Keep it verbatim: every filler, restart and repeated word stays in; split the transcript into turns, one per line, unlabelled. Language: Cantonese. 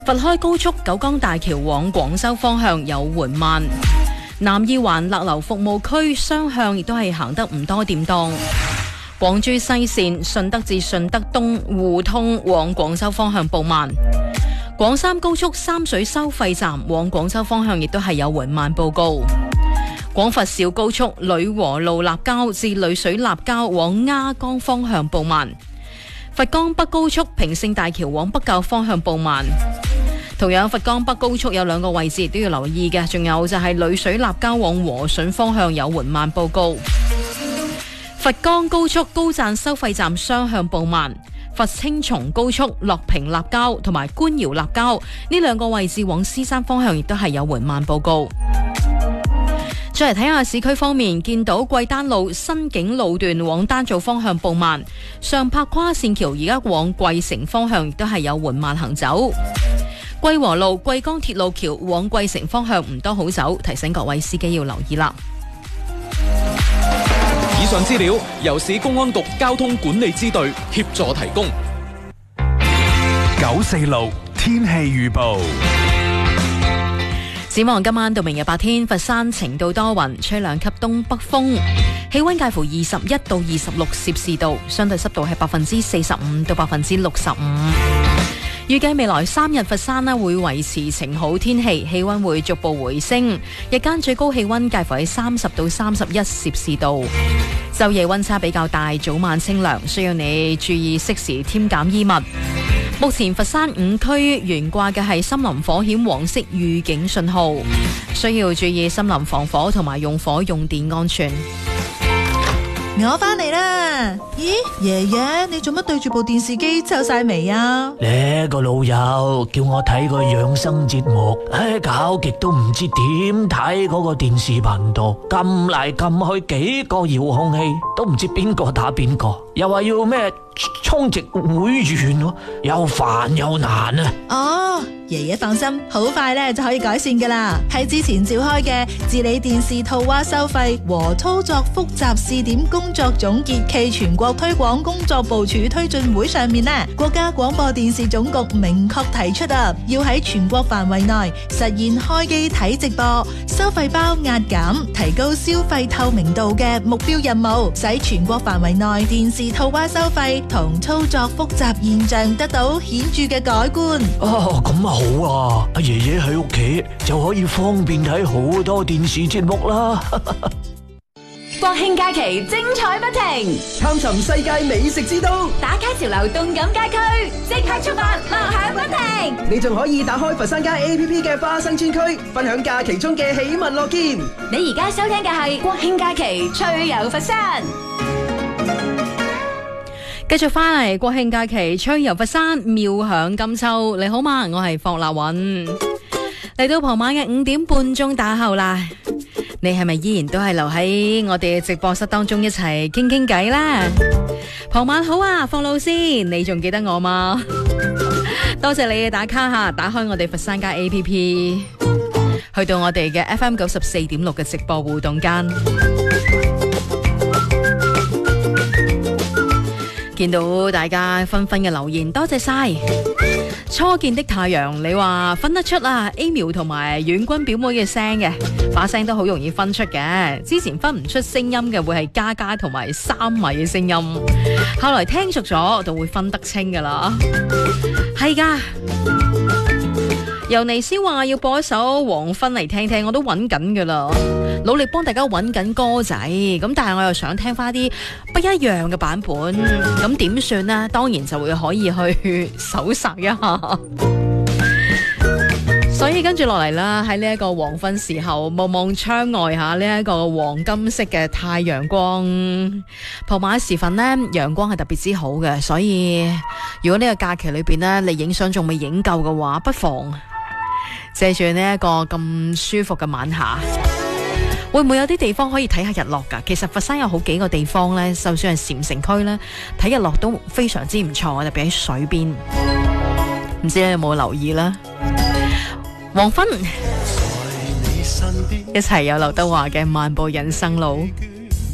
佛開高速九江大橋往廣州方向有緩慢，南二環勒流服務區雙向亦都係行得唔多掂當。廣珠西線順德至順德東互通往廣州方向步慢。廣三高速三水收費站往廣州方向亦都係有緩慢報告。廣佛肇高速呂和路立交至呂水立交往鴉江方向步慢。佛岡北高速平勝大橋往北滘方向步慢。同樣佛岡北高速有兩個位置都要留意嘅，仲有就係呂水立交往和順方向有緩慢報告。佛岡高速高贊收費站雙向步慢。佛青松高速樂平立交同埋官窯立交呢兩個位置往獅山方向亦都係有緩慢報告。再嚟睇下市區方面，見到桂丹路新景路段往丹灶方向步慢，上柏跨線橋而家往桂城方向亦都係有緩慢行走。桂和路桂江鐵路橋往桂城方向唔多好走，提醒各位司機要留意啦。
以上資料由市公安局交通管理支隊協助提供。
九四六天氣預報。
展望今晚到明日白天，佛山晴到多雲，吹兩級東北風，氣溫介乎二十一到二十六攝氏度，相對濕度係百分之四十五到百分之六十五。預計未來三日佛山呢會維持晴好天氣，氣溫會逐步回升，日間最高氣溫介乎喺三十到三十一攝氏度。晝夜溫差比較大，早晚清涼，需要你注意適時添減衣物。目前佛山五區懸掛嘅係森林火險黃色預警信號，需要注意森林防火同埋用火用電安全。
我返嚟啦！咦，爺爺，你做乜對住部電視機皺晒眉啊？
呢個老友叫我睇個養生節目，唉，搞極都唔知點睇嗰個電視頻道，撳嚟撳去幾個遙控器，都唔知邊個打邊個，又話要咩充值會員，又煩又難啊！
哦，爺爺放心，好快咧就可以改善噶啦。喺之前召開嘅治理電視套娃收費和操作複雜試點工作總結暨全國推廣工作部署推進會上面呢，國家廣播電視總局明確提出啊，要喺全國範圍內實現開機睇直播、收費包壓減、提高消費透明度嘅目標任務，使全國範圍內電視套娃收費同操作複雜現象得到顯著嘅改觀。
哦，咁啊好啊，阿爺爺喺屋企就可以方便睇好多電視節目啦。
國慶假期精彩不停，
探尋世界美食之都，
打卡潮流動感街區，即刻出發，樂享不停。
你仲可以打開佛山街 A P P 嘅花生村區，分享假期中嘅喜聞樂見。
你而家收聽嘅係國慶假期趣遊佛山。
繼續翻嚟國慶假期趣遊佛山，妙享金秋。你好嘛，我係霍立韻。嚟到傍晚嘅五點半鐘打後啦，你係咪依然都係留喺我哋嘅直播室當中一齊傾傾偈啦？傍晚好啊，霍老師，你仲記得我嗎？多謝你嘅打卡吓，打開我哋佛山街 A P P， 去到我哋嘅 F M 九十四點六嘅直播互動間。見到大家紛紛嘅留言，多謝晒。初見的太陽，你話分得出啊 A 苗同埋遠君表妹嘅聲嘅，把聲都好容易分出嘅。之前分唔出聲音嘅會係嘉嘉同埋三米嘅聲音，後來聽熟咗就會分得清噶啦。係噶，尤尼斯話要播一首黃昏嚟聽聽，我都揾緊噶啦，努力幫大家揾緊歌仔，咁但係我又想聽翻啲不一樣嘅版本，咁點算呢？當然就會可以去搜索一下。所以跟住落嚟啦，喺呢一個黃昏時候，望望窗外下呢一個黃金色嘅太陽光，傍晚時分呢，陽光係特別之好嘅。所以如果呢個假期裏邊呢，你影相仲未影夠嘅話，不妨借住呢一個咁舒服嘅晚霞，會唔會有啲地方可以睇下日落噶？其實佛山有好幾個地方呢，就算係禪城區呢，睇日落都非常之唔錯，特別喺水邊。唔知你有冇留意啦？黃昏，一齊有劉德華嘅《漫步人生路》。